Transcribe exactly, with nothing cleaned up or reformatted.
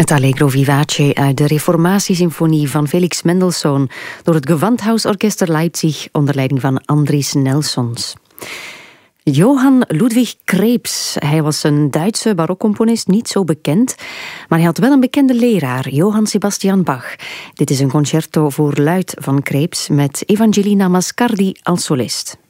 Het Allegro vivace uit de Reformatiesymfonie van Felix Mendelssohn door het Gewandhausorchester Leipzig onder leiding van Andries Nelsons. Johann Ludwig Krebs. Hij was een Duitse barokcomponist, niet zo bekend, maar hij had wel een bekende leraar, Johann Sebastian Bach. Dit is een concerto voor luid van Krebs met Evangelina Mascardi als solist.